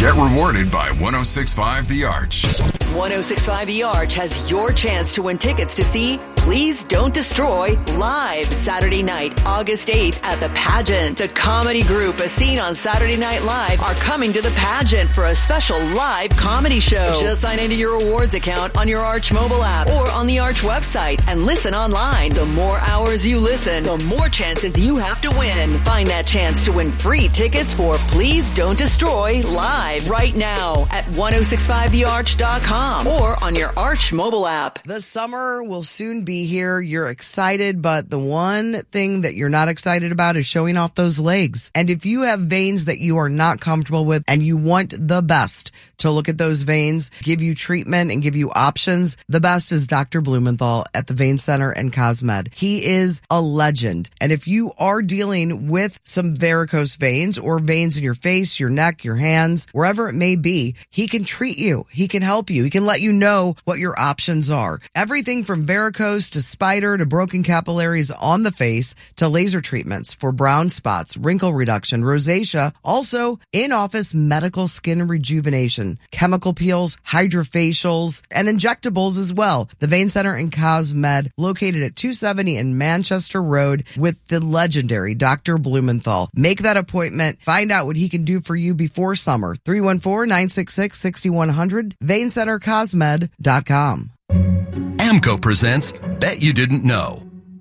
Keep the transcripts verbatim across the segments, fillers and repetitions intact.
Get rewarded by one oh six point five The Arch. one oh six point five The Arch has your chance to win tickets to see Please Don't Destroy live Saturday night, August eighth at the Pageant. The comedy group as seen on Saturday Night Live are coming to the Pageant for a special live comedy show. Just sign into your awards account on your Arch mobile app or on the Arch website and listen online. The more hours you listen, the more chances you have to win. Find that chance to win free tickets for Please Don't Destroy live right now at ten sixty-five the arch dot com or on your Arch mobile app. The summer will soon be here. You're excited, but the one thing that you're not excited about is showing off those legs. And if you have veins that you are not comfortable with and you want the best to look at those veins, give you treatment and give you options, the best is Doctor Blumenthal at the Vein Center and Cosmed. He is a legend. And if you are dealing with some varicose veins or veins in your face, your neck, your hands, wherever it may be, he can treat you. He can help you. He can let you know what your options are. Everything from varicose to spider to broken capillaries on the face to laser treatments for brown spots, wrinkle reduction, rosacea, also in-office medical skin rejuvenation, chemical peels, hydrofacials, and injectables as well. The Vein Center and Cosmed, located at two seventy in Manchester Road with the legendary Doctor Blumenthal. Make that appointment. Find out what he can do for you before summer. three one four, nine six six, six one zero zero, vein center cosmed dot com. AMCO presents Bet You Didn't Know.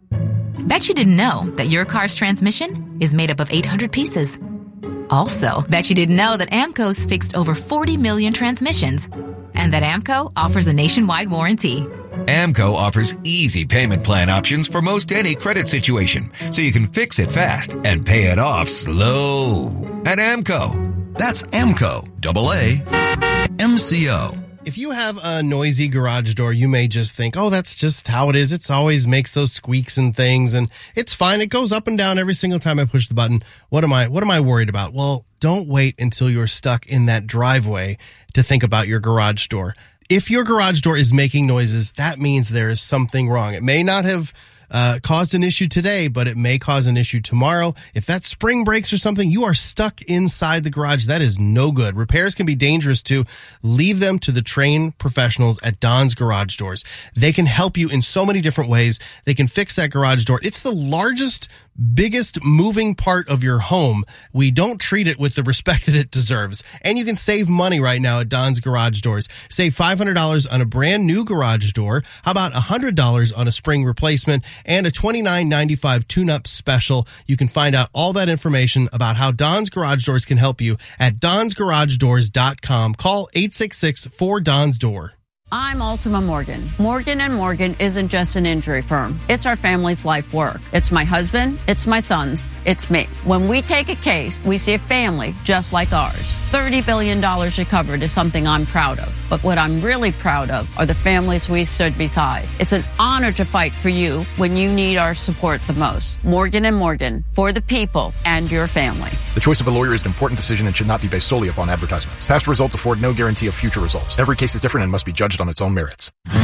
Bet you didn't know that your car's transmission is made up of eight hundred pieces. Also, bet you didn't know that AMCO's fixed over forty million transmissions and that AMCO offers a nationwide warranty. AMCO offers easy payment plan options for most any credit situation, so you can fix it fast and pay it off slow. At AMCO. That's AMCO, double A, M C O. If you have a noisy garage door, you may just think, oh, that's just how it is. It's always makes those squeaks and things, and it's fine. It goes up and down every single time I push the button. What am I, what am I worried about? Well, don't wait until you're stuck in that driveway to think about your garage door. If your garage door is making noises, that means there is something wrong. It may not have Uh, caused an issue today, but it may cause an issue tomorrow. If that spring breaks or something, you are stuck inside the garage. That is no good. Repairs can be dangerous too. Leave them to the trained professionals at Don's Garage Doors. They can help you in so many different ways. They can fix that garage door. It's the largest, biggest moving part of your home. We don't treat it with the respect that it deserves. And you can save money right now at Don's Garage Doors. Save five hundred dollars on a brand new garage door. How about one hundred dollars on a spring replacement and a twenty-nine ninety-five tune-up special? You can find out all that information about how Don's Garage Doors can help you at dons garage doors dot com. Call eight six six, four D O N S door. I'm Ultima Morgan. Morgan and Morgan isn't just an injury firm. It's our family's life work. It's my husband, it's my sons, it's me. When we take a case, we see a family just like ours. thirty billion dollars recovered is something I'm proud of. But what I'm really proud of are the families we stood beside. It's an honor to fight for you when you need our support the most. Morgan and Morgan, for the people and your family. The choice of a lawyer is an important decision and should not be based solely upon advertisements. Past results afford no guarantee of future results. Every case is different and must be judged on its own merits.